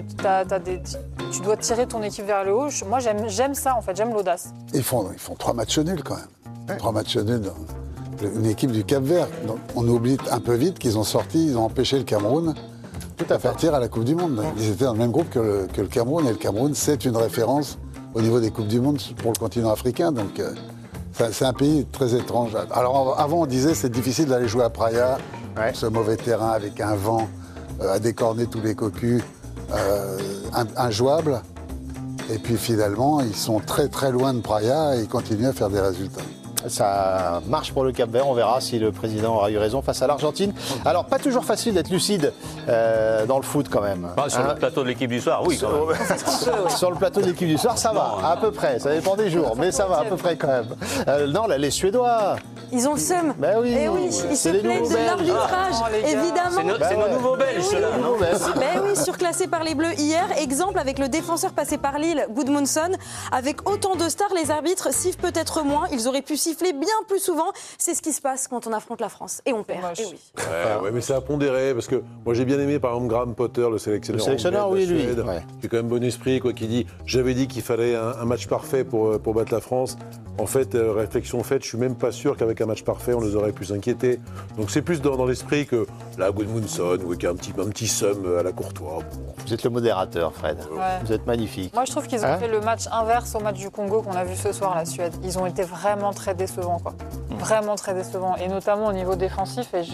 tu dois tirer ton équipe vers le haut. Moi, j'aime ça, en fait. J'aime l'audace. Ils font 3 matchs nuls, quand même. Ouais. 3 matchs nuls. Une équipe du Cap-Vert. Donc, on oublie un peu vite qu'ils ont empêché le Cameroun de partir à la Coupe du Monde. Ils étaient dans le même groupe que le Cameroun. Et le Cameroun, c'est une référence au niveau des Coupes du Monde pour le continent africain. Donc, c'est un pays très étrange. Alors, avant, on disait c'est difficile d'aller jouer à Praia, ce mauvais terrain avec un vent à décorner tous les cocus, injouable. Et puis, finalement, ils sont très, très loin de Praia et ils continuent à faire des résultats. Ça marche pour le Cap-Vert, on verra si le président aura eu raison face à l'Argentine. Alors, pas toujours facile d'être lucide dans le foot quand même. Sur le plateau de l'équipe du soir, oui. Quand même. Sur le plateau de l'équipe du soir, ça va, à peu près. Ça dépend des jours, mais ça va à peu près quand même. Non, là, les Suédois. Ils ont le seum. Ben oui, ils se plaignent de l'arbitrage, évidemment. C'est nos nouveaux Belges, ceux-là. Ben oui, surclassés par les Bleus hier. Exemple avec le défenseur passé par Lille, Gudmundsson. Avec autant de stars, les arbitres sifflent peut-être moins. Ils auraient pu siffler bien plus souvent. C'est ce qui se passe quand on affronte la France. Et on perd. Et oui. Ouais, mais c'est à pondérer, parce que moi j'ai bien aimé par exemple Graham Potter, le sélectionneur. Le sélectionneur, oui, lui. Qui est quand même bon esprit, quoi, qui dit j'avais dit qu'il fallait un match parfait pour battre la France. En fait, réflexion faite, je suis même pas sûr qu'avec un match parfait, on les aurait pu s'inquiéter. Donc c'est plus dans l'esprit que la Gudmundsson, ou qu'un petit seum à la Courtois. Vous êtes le modérateur, Fred. Ouais. Vous êtes magnifique. Moi, je trouve qu'ils ont fait le match inverse au match du Congo qu'on a vu ce soir, la Suède. Ils ont été vraiment très décevants, quoi. Vraiment très décevants. Et notamment au niveau défensif. Et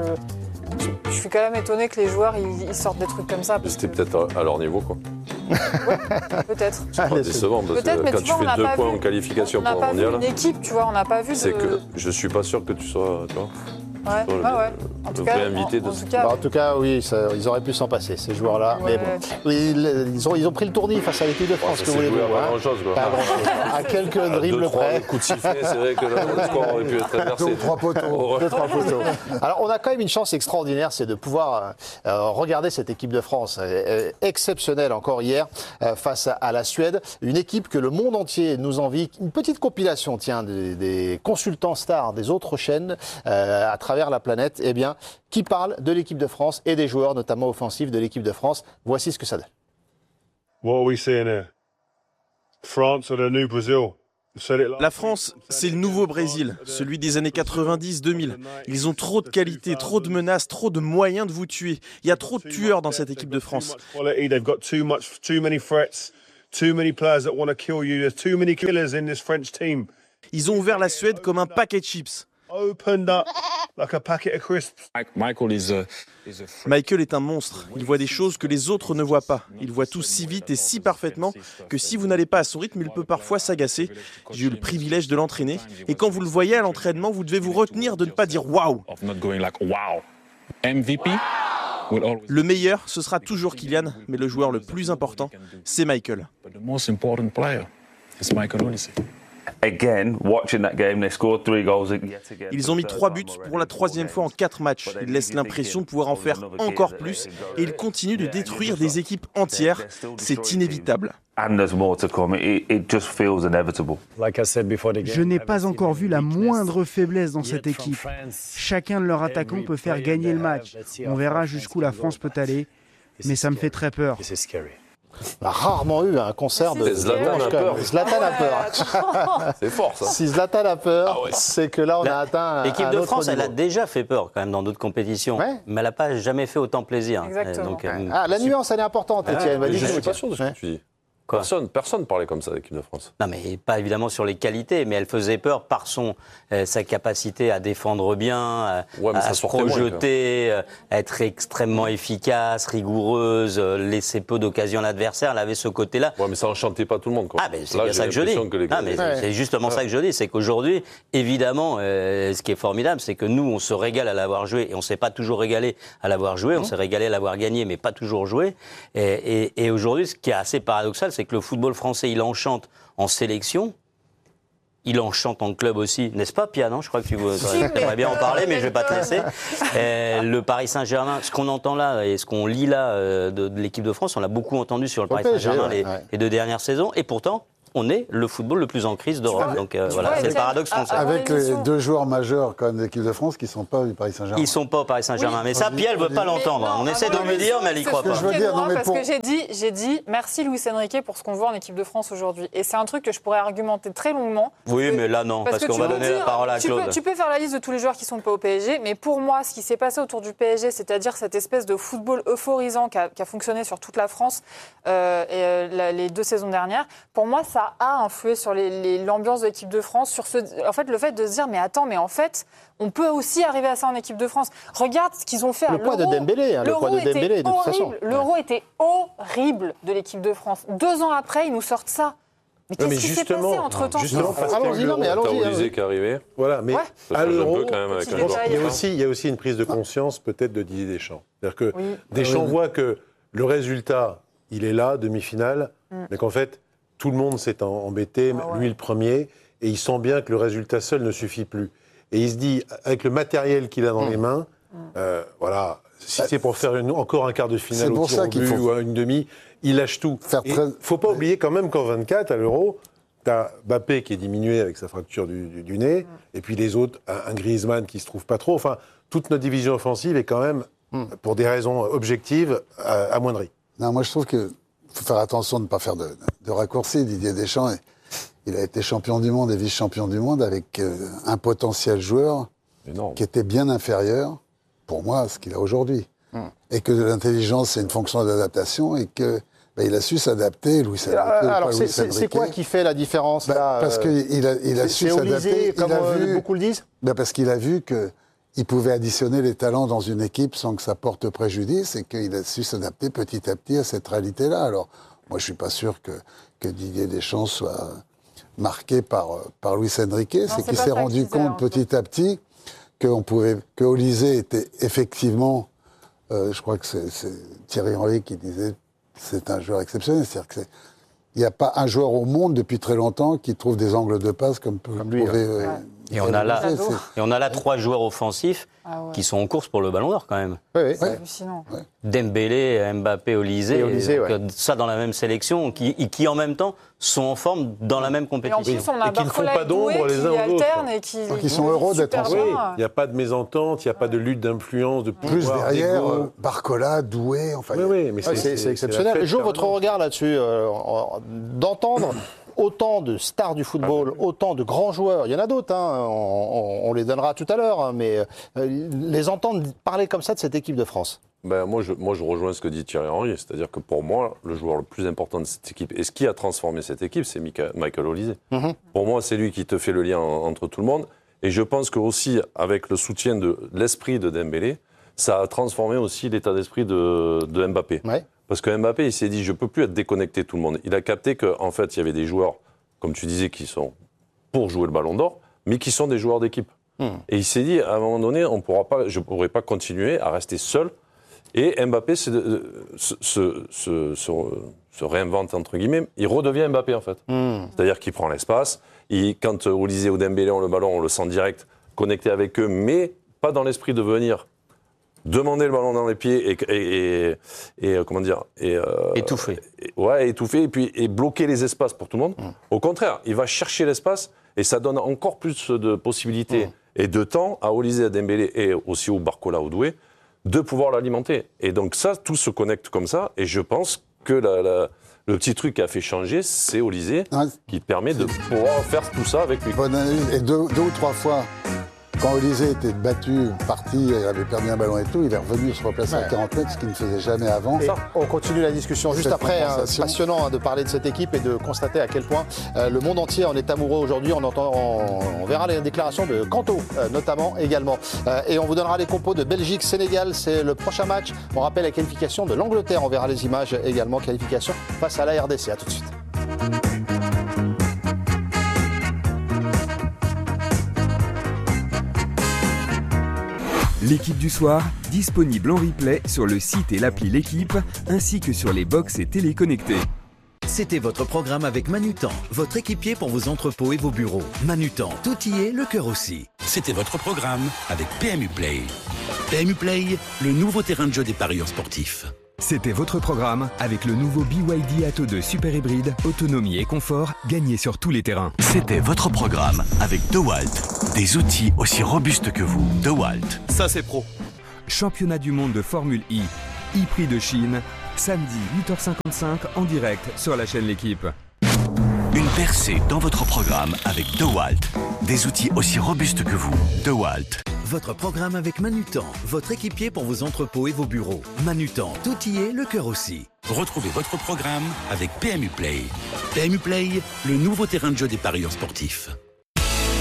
je suis quand même étonnée que les joueurs ils sortent des trucs comme ça. C'était peut-être à leur niveau, quoi. Ouais, peut-être. C'est pas décevant, parce que quand tu fais 2 points en qualification pour le mondial. On n'a pas vu une équipe, tu vois, on n'a pas vu. C'est que je suis pas sûr que tu sois, tu vois. Ouais. En tout cas, oui, ils auraient pu s'en passer, ces joueurs-là. Ouais. Mais bon, ils ont pris le tournis face à l'équipe de France. Que voulez-vous, pas grand-chose, quoi. Pas grand-chose. À quelques dribbles près. 2-3 coups de sifflet, c'est vrai que le score aurait pu être inversé. 2-3 poteaux. 2-3 poteaux. Alors, on a quand même une chance extraordinaire, c'est de pouvoir regarder cette équipe de France exceptionnelle encore hier face à la Suède. Une équipe que le monde entier nous envie. Une petite compilation, tiens, des consultants stars des autres chaînes à travers la planète, eh bien, qui parle de l'équipe de France et des joueurs, notamment offensifs de l'équipe de France. Voici ce que ça donne. What are we seeing here? France or the new Brazil? La France, c'est le nouveau Brésil, celui des années 90-2000. Ils ont trop de qualité, trop de menaces, trop de moyens de vous tuer. Il y a trop de tueurs dans cette équipe de France. Ils ont ouvert la Suède comme un paquet de chips. Michael est un monstre. Il voit des choses que les autres ne voient pas. Il voit tout si vite et si parfaitement que si vous n'allez pas à son rythme, il peut parfois s'agacer. J'ai eu le privilège de l'entraîner. Et quand vous le voyez à l'entraînement, vous devez vous retenir de ne pas dire « waouh ». Le meilleur, ce sera toujours Kylian, mais le joueur le plus important, c'est Michael. Ils ont mis 3 buts pour la 3e fois en 4 matchs. Ils laissent l'impression de pouvoir en faire encore plus et ils continuent de détruire des équipes entières. C'est inévitable. Je n'ai pas encore vu la moindre faiblesse dans cette équipe. Chacun de leurs attaquants peut faire gagner le match. On verra jusqu'où la France peut aller, mais ça me fait très peur. On a rarement eu un concert de Zlatan a peur. Zlatan a peur. C'est fort, ça. Si Zlatan a peur, c'est que là, on a atteint l'équipe de France, niveau. elle a déjà fait peur quand même dans d'autres compétitions, mais elle n'a pas jamais fait autant plaisir. Exactement. Donc, la nuance, elle est importante, Étienne. Je ne suis pas sûr de ce que tu dis. Personne parlait comme ça de l'équipe de France. Non, mais pas évidemment sur les qualités, mais elle faisait peur par sa capacité à défendre bien, à se projeter, à être extrêmement efficace, rigoureuse, laisser peu d'occasions à l'adversaire. Elle avait ce côté-là. Ouais, mais ça enchantait pas tout le monde, quoi. Ah, mais c'est bien ça que je dis. C'est justement ça que je dis, c'est qu'aujourd'hui, évidemment, ce qui est formidable, c'est que nous, on se régale à l'avoir joué, et on ne s'est pas toujours régalé à l'avoir joué, on s'est régalé à l'avoir gagné, mais pas toujours joué. Et aujourd'hui, ce qui est assez paradoxal, c'est que le football français, il enchante en sélection, il enchante en club aussi, n'est-ce pas, Pia, non ? Je crois que tu aimerais bien en parler, mais je ne vais pas te laisser. Le Paris Saint-Germain, ce qu'on entend là et ce qu'on lit là de l'équipe de France, on l'a beaucoup entendu sur le Paris Saint-Germain les 2 dernières saisons, et pourtant, on est le football le plus en crise d'Europe. Donc voilà, c'est le paradoxe français. Avec les 2 joueurs majeurs quand même de l'équipe de France qui ne sont pas du Paris Saint-Germain. Ils ne sont pas au Paris Saint-Germain. Mais ça, Pierre, elle ne veut pas l'entendre. On essaie de lui dire, mais elle n'y croit pas. Parce que j'ai dit merci Luis Enrique pour ce qu'on voit en équipe de France aujourd'hui. Et c'est un truc que je pourrais argumenter très longuement. Oui, mais là non, parce qu'on va donner la parole à Claude. Tu peux faire la liste de tous les joueurs qui ne sont pas au PSG, mais pour moi, ce qui s'est passé autour du PSG, c'est-à-dire cette espèce de football euphorisant qui a fonctionné sur toute la France les 2 saisons dernières, pour moi, ça a influé sur l'ambiance de l'équipe de France, sur en fait, le fait de se dire, mais attends, mais en fait, on peut aussi arriver à ça en équipe de France. Regarde ce qu'ils ont fait à l'Euro. Le poids de Dembélé, de toute façon. L'Euro était horrible de l'équipe de France. 2 ans après, ils nous sortent ça. Mais qu'est-ce qui s'est passé entre-temps? Justement, parce allons-y. T'as Olysée qui est arrivé. Voilà, mais à l'Euro, il y a aussi une prise de Ah. conscience peut-être de Didier Deschamps. C'est-à-dire que Deschamps voit que le résultat, il est là, demi-finale, mais qu'en fait, tout le monde s'est embêté, lui le premier, et il sent bien que le résultat seul ne suffit plus. Et il se dit, avec le matériel qu'il a dans les mains, voilà, si c'est pour faire encore un quart de finale au tir au but ou une demi, il lâche tout. Il ne faut pas oublier quand même qu'en 24, à l'Euro, tu as Mbappé qui est diminué avec sa fracture du nez, et puis les autres, un Griezmann qui ne se trouve pas trop. Enfin, toute notre division offensive est quand même, pour des raisons objectives, amoindrie. Non, moi je trouve qu'il faut faire attention de ne pas faire de raccourcis. Didier Deschamps, il a été champion du monde et vice-champion du monde avec un potentiel joueur qui était bien inférieur, pour moi, à ce qu'il a aujourd'hui. Et que l'intelligence, c'est une fonction d'adaptation et que il a su s'adapter, Luis Enrique. Alors, c'est quoi qui fait la différence là, parce qu'il a su s'adapter. Comme beaucoup le disent. Parce qu'il a vu qu'il pouvait additionner les talents dans une équipe sans que ça porte préjudice et qu'il a su s'adapter petit à petit à cette réalité-là. Alors, moi, je ne suis pas sûr que Didier Deschamps soit marqué par Luis Enrique. C'est qu'il s'est rendu compte petit à petit que Olysée était effectivement, je crois que c'est Thierry Henry qui disait, c'est un joueur exceptionnel. C'est-à-dire qu'il n'y a pas un joueur au monde depuis très longtemps qui trouve des angles de passe comme lui. Et on a là 3 joueurs offensifs qui sont en course pour le Ballon d'Or quand même. C'est hallucinant. Dembélé, Mbappé, Olysée, ça dans la même sélection, qui en même temps sont en forme dans la même compétition. Et en plus, on a Barcola et Doué qui alternent et qui sont heureux d'être ensemble. Il n'y a pas de mésentente, il n'y a pas de lutte d'influence, de pouvoir. Plus derrière, Barcola, Doué, enfin. Mais c'est exceptionnel. Jo, votre regard là-dessus, d'entendre autant de stars du football, autant de grands joueurs, il y en a d'autres, on les donnera tout à l'heure, mais les entendre parler comme ça de cette équipe de France. Moi, je rejoins ce que dit Thierry Henry, c'est-à-dire que pour moi, le joueur le plus important de cette équipe, et ce qui a transformé cette équipe, c'est Michael Olysée. Pour moi, c'est lui qui te fait le lien entre tout le monde, et je pense que aussi, avec le soutien de l'esprit de Dembélé, ça a transformé aussi l'état d'esprit de Mbappé. Ouais. Parce que Mbappé, il s'est dit, je ne peux plus être déconnecté de tout le monde. Il a capté qu'en fait, il y avait des joueurs, comme tu disais, qui sont pour jouer le Ballon d'Or, mais qui sont des joueurs d'équipe. Et il s'est dit, à un moment donné, je ne pourrai pas continuer à rester seul. Et Mbappé se réinvente, entre guillemets. Il redevient Mbappé, en fait. C'est-à-dire qu'il prend l'espace. Quand Olysée ou Dembélé ont le ballon, on le sent direct, connecté avec eux, mais pas dans l'esprit de venir demander le ballon dans les pieds et comment dire étouffer. Étouffer et bloquer les espaces pour tout le monde. Au contraire, il va chercher l'espace et ça donne encore plus de possibilités et de temps à Olysée, à Dembélé et aussi au Barcola, au Doué de pouvoir l'alimenter. Et donc ça, tout se connecte comme ça et je pense que le petit truc qui a fait changer, c'est Olysée qui permet de pouvoir faire tout ça avec lui. Bonne analyse. Et deux ou trois fois, quand Olysée était battu, parti, il avait perdu un ballon et tout, il est revenu se replacer à 40 mètres, ce qu'il ne faisait jamais avant. Et on continue la discussion juste après. Passionnant de parler de cette équipe et de constater à quel point le monde entier en est amoureux aujourd'hui. On verra les déclarations de Kanto, notamment également. Et on vous donnera les compos de Belgique-Sénégal. C'est le prochain match. On rappelle la qualification de l'Angleterre. On verra les images également. Qualification face à la RDC. À tout de suite. L'équipe du soir, disponible en replay sur le site et l'appli L'équipe, ainsi que sur les box et téléconnectés. C'était votre programme avec Manutan, votre équipier pour vos entrepôts et vos bureaux. Manutan, tout y est, le cœur aussi. C'était votre programme avec PMU Play. PMU Play, le nouveau terrain de jeu des parieurs sportifs. C'était votre programme avec le nouveau BYD Atto 2 Super Hybride, autonomie et confort, gagnez sur tous les terrains. C'était votre programme avec DeWalt. Des outils aussi robustes que vous. DeWalt. Ça c'est pro. Championnat du monde de Formule I, e-Prix de Chine, samedi 8h55 en direct sur la chaîne L'Équipe. Une percée dans votre programme avec DeWalt. Des outils aussi robustes que vous. DeWalt. Votre programme avec Manutan, votre équipier pour vos entrepôts et vos bureaux. Manutan, tout y est, le cœur aussi. Retrouvez votre programme avec PMU Play. PMU Play, le nouveau terrain de jeu des parieurs sportifs.